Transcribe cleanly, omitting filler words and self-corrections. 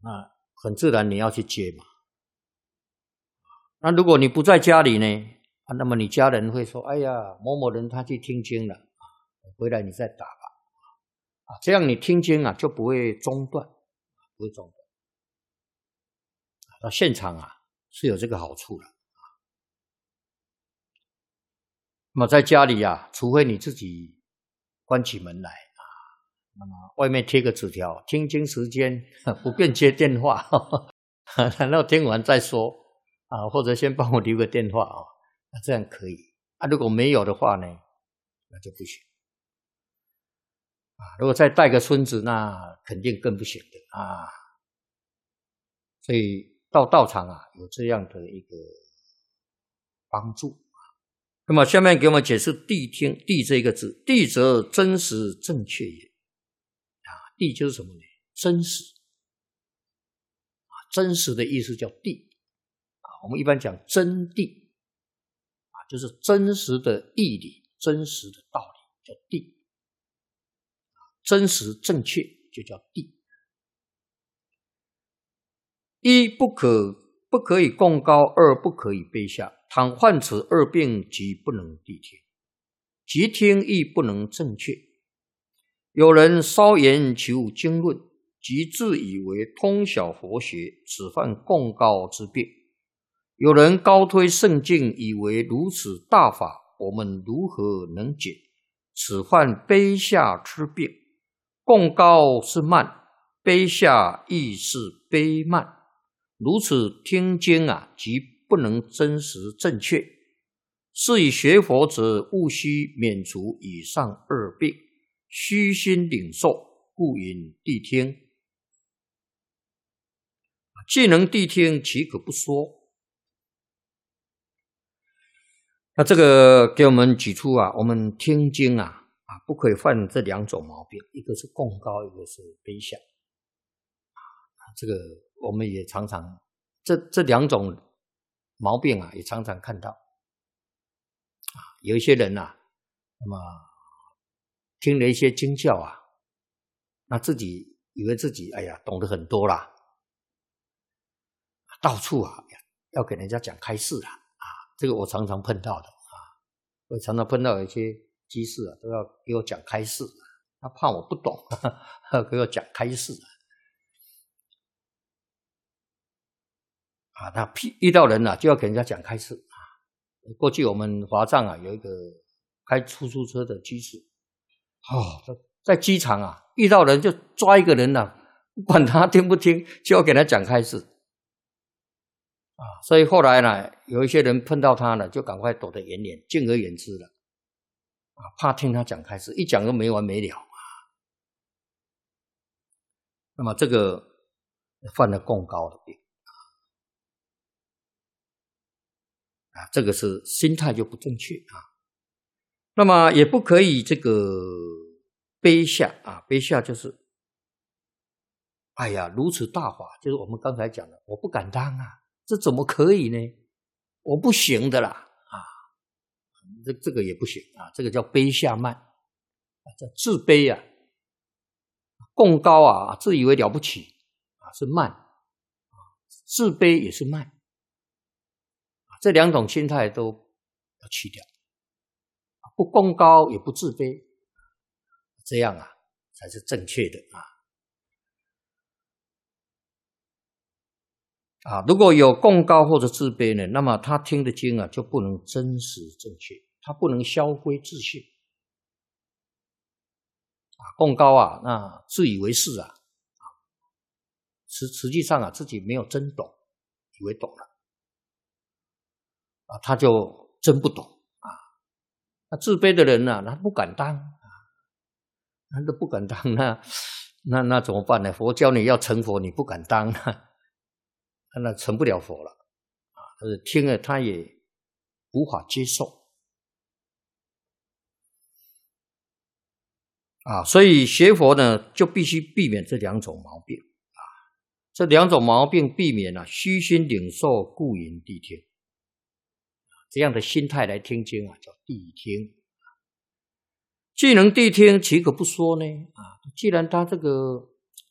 那很自然你要去接嘛。那如果你不在家里呢，那么你家人会说：“哎呀，某某人他去听经了，回来你再打吧。”这样你听经就不会中断，不会中断。到现场是有这个好处的。那么在家里除非你自己关起门来那么外面贴个纸条，听经时间不便接电话，然后听完再说或者先帮我留个电话那这样可以如果没有的话呢，那就不行如果再带个孙子，那肯定更不行的所以到道场有这样的一个帮助。那么下面给我们解释谛听，谛这个字，谛则真实正确也谛就是什么呢？真实真实的意思叫谛我们一般讲真谛就是真实的义理，真实的道理叫谛，真实正确就叫谛。一不可以共高，二不可以卑下。倘患此二病，即不能谛听，即听亦不能正确。有人稍言求经论，即自以为通晓佛学，此犯共高之病。有人高推圣境，以为如此大法，我们如何能解？此犯卑下之病。共高是慢，卑下亦是卑慢。如此听经即不能真实正确。是以学佛者务须免除以上二病，虚心领受，故云谛听。既能谛听，岂可不说？那这个给我们举出我们听经不可以犯这两种毛病，一个是共高，一个是卑下这个我们也常常这两种毛病也常常看到有一些人那么听了一些经教那自己以为自己懂得很多啦，到处要给人家讲开示这个我常常碰到的我常常碰到有一些居士都要给我讲开示，他怕我不懂给我讲开示那遇到人就要给人家讲开示过去我们华藏有一个开出租车的居士在机场遇到人就抓一个人不管他听不听，就要给他讲开示所以后来呢，有一些人碰到他呢，就赶快躲得远远，敬而远之了怕听他讲开示，一讲就没完没了那么这个犯了共高的病这个是心态就不正确那么也不可以这个卑下卑下就是如此大法，就是我们刚才讲的，我不敢当这怎么可以呢？我不行的啦这个也不行这个叫卑下慢叫自卑共高自以为了不起是慢自卑也是慢这两种心态都要去掉不共高也不自卑这样才是正确的如果有共高或者自卑呢，那么他听的经就不能真实正确，他不能消归自信共高那自以为是实际上自己没有真懂，以为懂了他就真不懂那自卑的人他不敢当他都不敢当那怎么办呢？佛教你要成佛，你不敢当那成不了佛了听了他也无法接受所以学佛呢就必须避免这两种毛病这两种毛病避免虚心领受，故云谛听这样的心态来听经叫谛听。既能谛听，岂可不说呢既然他这个